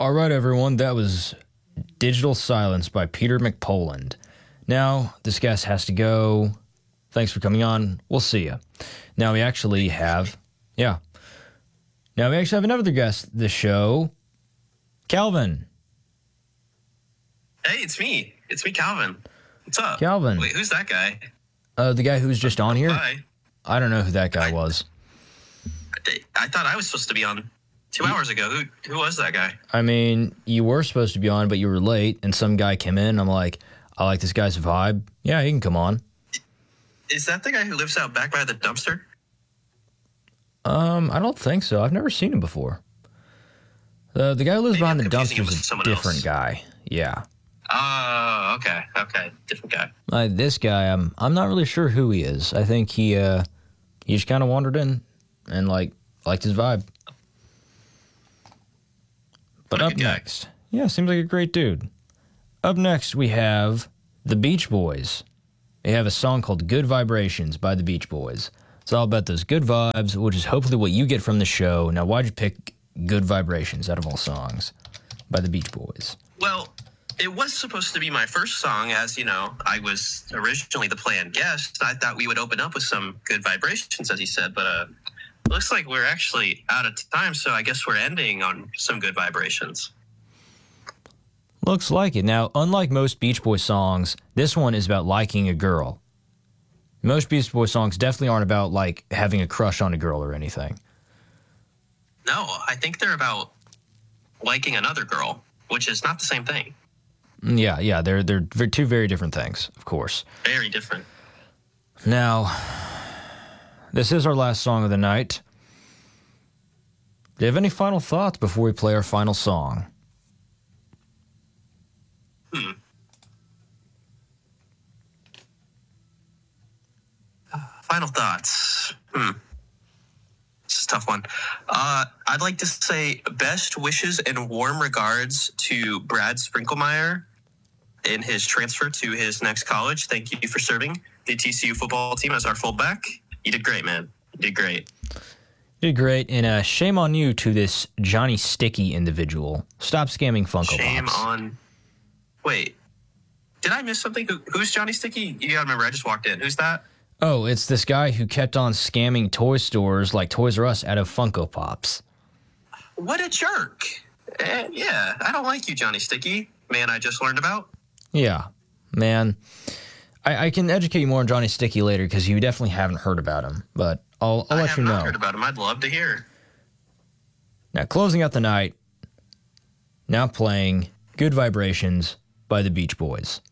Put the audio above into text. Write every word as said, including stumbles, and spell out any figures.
All right, everyone, that was Digital Silence by Peter McPoland. Now, this guest has to go. Thanks for coming on. We'll see you. Now, we actually have, yeah. Now, we actually have another guest this show, Calvin. Hey, it's me. It's me, Calvin. What's up? Calvin. Wait, who's that guy? Uh, the guy who was just on here? Hi. I don't know who that guy I, was. I, I thought I was supposed to be on two hours ago. Who who was that guy? I mean, you were supposed to be on, but you were late, and some guy came in. I'm like, I like this guy's vibe. Yeah, he can come on. Is that the guy who lives out back by the dumpster? Um, I don't think so. I've never seen him before. The the guy who lives Maybe behind I'm the confusing him dumpster with is a someone different else. guy. Yeah. Oh, okay, okay, different guy. Like this guy, I'm I'm not really sure who he is. I think he uh he just kind of wandered in and like liked his vibe. But What a up good guy. next, yeah, seems like a great dude. Up next, we have the Beach Boys. They have a song called "Good Vibrations" by the Beach Boys. It's all about those good vibes, which is hopefully what you get from the show. Now, why'd you pick "Good Vibrations" out of all songs by the Beach Boys? Well, it was supposed to be my first song, as you know. I was originally the planned guest. I thought we would open up with some good vibrations, as he said, but uh, looks like we're actually out of time, so I guess we're ending on some good vibrations. Looks like it. Now, unlike most Beach Boys songs, this one is about liking a girl. Most Beach Boys songs definitely aren't about, like, having a crush on a girl or anything. No, I think they're about liking another girl, which is not the same thing. Yeah, yeah, they're they're v- two very different things, of course. Very different. Now, this is our last song of the night. Do you have any final thoughts before we play our final song? Hmm. Final thoughts. Hmm. This is a tough one. Uh, I'd like to say best wishes and warm regards to Brad Sprinklemeyer in his transfer to his next college. Thank you for serving the T C U football team as our fullback. You did great, man. You did great. You did great, and uh, shame on you to this Johnny Sticky individual. Stop scamming Funko Shame Pops. on... Wait. Did I miss something? Who, who's Johnny Sticky? You gotta remember, I just walked in. Who's that? Oh, it's this guy who kept on scamming toy stores like Toys R Us out of Funko Pops. What a jerk. Eh, yeah, I don't like you, Johnny Sticky. Man I just learned about. Yeah, man. I, I can educate you more on Johnny Sticky later because you definitely haven't heard about him, but I'll, I'll I let have you not know. heard about him. I'd love to hear. Now, closing out the night, now playing Good Vibrations by the Beach Boys.